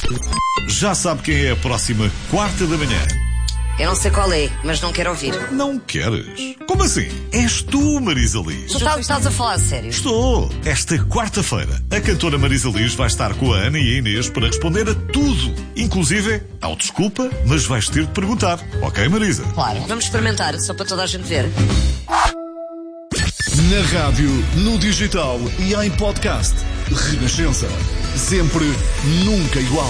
Já sabe quem é a próxima quarta da manhã? Eu não sei qual é, mas não quero ouvir. Não queres? Como assim? És tu, Marisa Liz. Tu estás a falar a sério? Estou. Esta quarta-feira, a cantora Marisa Liz vai estar com a Ana e a Inês para responder a tudo. Inclusive, ao desculpa, mas vais ter de perguntar. Ok, Marisa? Claro. Vamos experimentar, só para toda a gente ver. Na rádio, no digital e em podcast. Renascença. Sempre, nunca igual.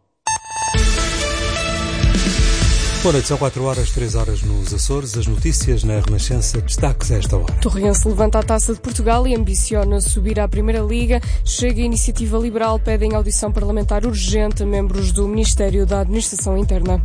Boa noite, são 4 horas, 3 horas nos Açores. As notícias na Renascença, destaques a esta hora. Torriense levanta a Taça de Portugal e ambiciona subir à Primeira Liga. Chega a Iniciativa Liberal, pedem audição parlamentar urgente a membros do Ministério da Administração Interna.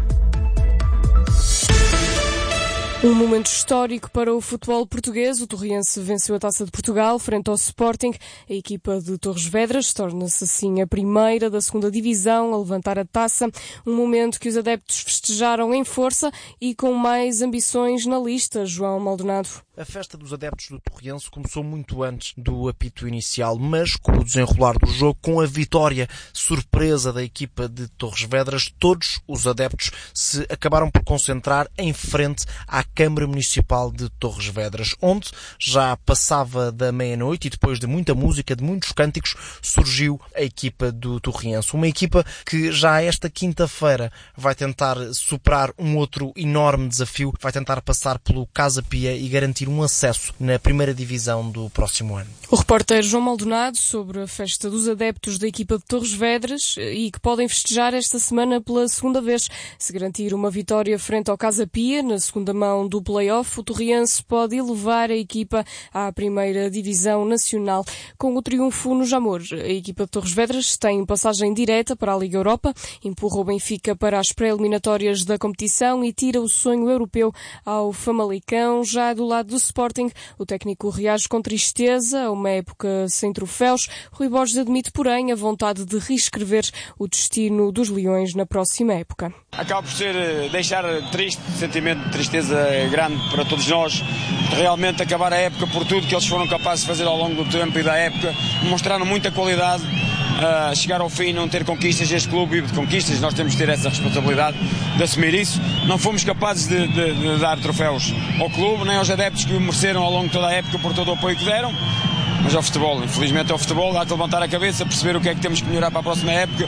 Um momento histórico para o futebol português. O Torriense venceu a Taça de Portugal frente ao Sporting. A equipa de Torres Vedras torna-se assim a primeira da segunda divisão a levantar a taça. Um momento que os adeptos festejaram em força e com mais ambições na lista. João Maldonado. A festa dos adeptos do Torriense começou muito antes do apito inicial, mas com o desenrolar do jogo, com a vitória surpresa da equipa de Torres Vedras, todos os adeptos se acabaram por concentrar em frente à Câmara Municipal de Torres Vedras, onde já passava da meia-noite e depois de muita música, de muitos cânticos, surgiu a equipa do Torriense. Uma equipa que já esta quinta-feira vai tentar superar um outro enorme desafio, vai tentar passar pelo Casa Pia e garantir um acesso na primeira divisão do próximo ano. O repórter João Maldonado sobre a festa dos adeptos da equipa de Torres Vedras e que podem festejar esta semana pela segunda vez. Se garantir uma vitória frente ao Casa Pia, na segunda mão do play-off, o Torriense pode elevar a equipa à primeira divisão nacional. Com o triunfo no Jamor, a equipa de Torres Vedras tem passagem direta para a Liga Europa, empurra o Benfica para as pré-eliminatórias da competição e tira o sonho europeu ao Famalicão. Já do lado do Sporting, o técnico reage com tristeza a uma época sem troféus. Rui Borges admite, porém, a vontade de reescrever o destino dos Leões na próxima época. Acaba por ser deixar triste, sentimento de tristeza grande para todos nós. Realmente acabar a época por tudo que eles foram capazes de fazer ao longo do tempo e da época. Mostraram muita qualidade. Chegar ao fim e não ter conquistas, este clube vive de conquistas, nós temos de ter essa responsabilidade de assumir isso. Não fomos capazes de dar troféus ao clube, nem aos adeptos que o mereceram ao longo de toda a época por todo o apoio que deram, mas ao futebol, infelizmente ao futebol, há que levantar a cabeça, perceber o que é que temos que melhorar para a próxima época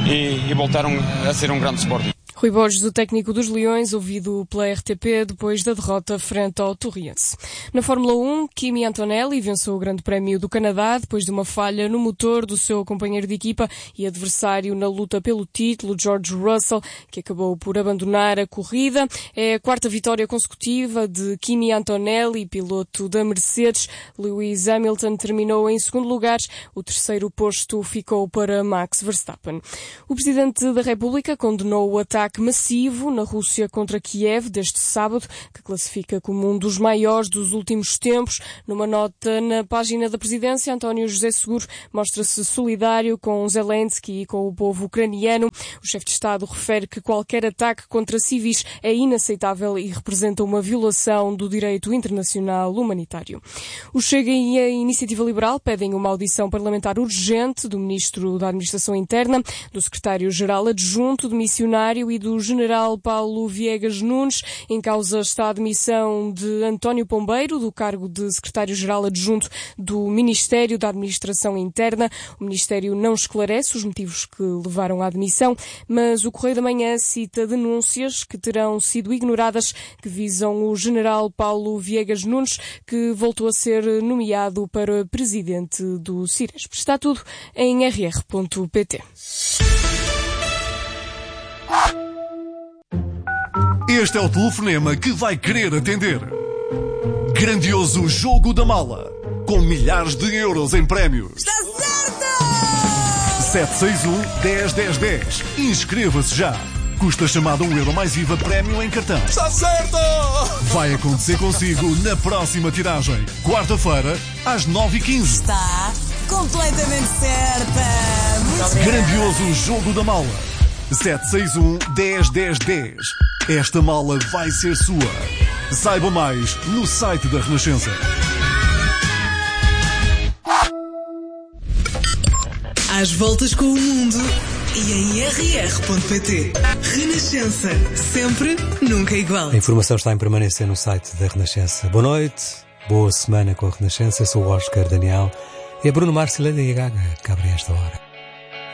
e voltar a ser um grande Sporting. Rui Borges, o técnico dos Leões, ouvido pela RTP depois da derrota frente ao Torriense. Na Fórmula 1, Kimi Antonelli venceu o Grande Prémio do Canadá depois de uma falha no motor do seu companheiro de equipa e adversário na luta pelo título, George Russell, que acabou por abandonar a corrida. É a quarta vitória consecutiva de Kimi Antonelli, piloto da Mercedes. Lewis Hamilton terminou em segundo lugar. O terceiro posto ficou para Max Verstappen. O Presidente da República condenou o ataque massivo na Rússia contra Kiev deste sábado, que classifica como um dos maiores dos últimos tempos. Numa nota na página da Presidência, António José Seguro mostra-se solidário com Zelensky e com o povo ucraniano. O chefe de Estado refere que qualquer ataque contra civis é inaceitável e representa uma violação do direito internacional humanitário. O Chega e a Iniciativa Liberal pedem uma audição parlamentar urgente do Ministro da Administração Interna, do Secretário-Geral Adjunto de Missionário e do General Paulo Viegas Nunes. Em causa está a demissão de António Pombeiro, do cargo de Secretário-Geral Adjunto do Ministério da Administração Interna. O Ministério não esclarece os motivos que levaram à demissão, mas o Correio da Manhã cita denúncias que terão sido ignoradas que visam o General Paulo Viegas Nunes, que voltou a ser nomeado para Presidente do Ciresp. Está tudo em rr.pt. Este é o telefonema que vai querer atender. Grandioso Jogo da Mala, com milhares de euros em prémios. Está certo! 761-10-10-10. Inscreva-se já. Custa chamada €1 mais IVA prémio em cartão. Está certo! Vai acontecer consigo na próxima tiragem. Quarta-feira, às 9h15. Está completamente certa. Grandioso Jogo da Mala. 761-10-10-10. Esta mala vai ser sua. Saiba mais no site da Renascença. Às voltas com o mundo e em rr.pt. Renascença. Sempre, nunca igual. A informação está em permanência no site da Renascença. Boa noite, boa semana com a Renascença. Eu sou o Oscar Daniel e a Bruno Mars e Lady Gaga que abrem esta hora.